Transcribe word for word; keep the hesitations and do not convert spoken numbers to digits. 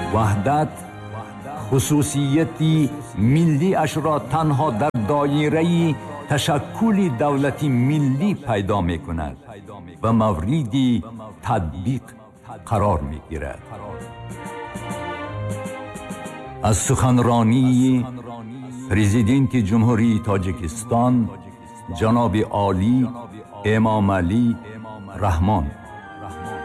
وحدت خصوصیتی ملی اش را تنها در دایره تشکل دولتی ملی پیدا می کند و موردی تطبیق قرار می گیرد. از سخنرانی پرزیدنت جمهوری تاجیکستان جناب عالی امام علی رحمان